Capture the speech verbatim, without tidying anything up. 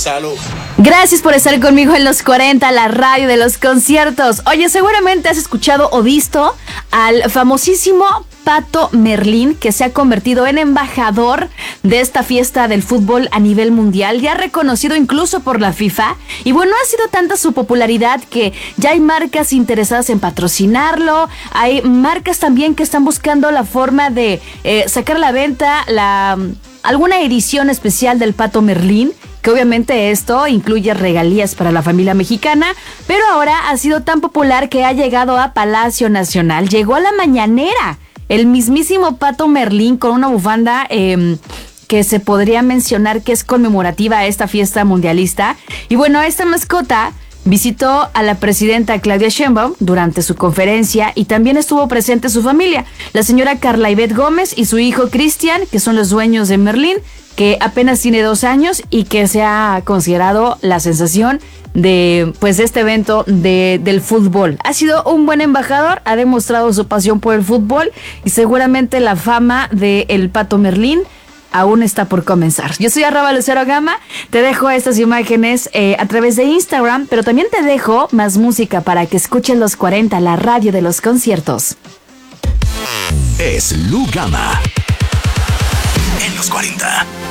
Salud. Gracias por estar conmigo en los cuarenta, la radio de los conciertos. Oye, seguramente has escuchado o visto al famosísimo Pato Merlín, que se ha convertido en embajador de esta fiesta del fútbol a nivel mundial, ya reconocido incluso por la FIFA. Y bueno, ha sido tanta su popularidad que ya hay marcas interesadas en patrocinarlo. Hay marcas también que están buscando la forma de eh, sacar a la venta la, alguna edición especial del Pato Merlín, que obviamente esto incluye regalías para la familia mexicana, pero ahora ha sido tan popular que ha llegado a Palacio Nacional. Llegó a la mañanera el mismísimo Pato Merlín con una bufanda eh, que se podría mencionar que es conmemorativa a esta fiesta mundialista. Y bueno, esta mascota visitó a la presidenta Claudia Sheinbaum durante su conferencia y también estuvo presente su familia, la señora Carla Ivette Gómez y su hijo Cristian, que son los dueños de Merlín, que apenas tiene dos años y que se ha considerado la sensación de pues de este evento de, del fútbol. Ha sido un buen embajador, ha demostrado su pasión por el fútbol y seguramente la fama del Pato Merlín aún está por comenzar. Yo soy arroba Lucero Gama, te dejo estas imágenes eh, a través de Instagram, pero también te dejo más música para que escuchen los cuarenta, la radio de los conciertos. Es Lu Gama en los cuarenta.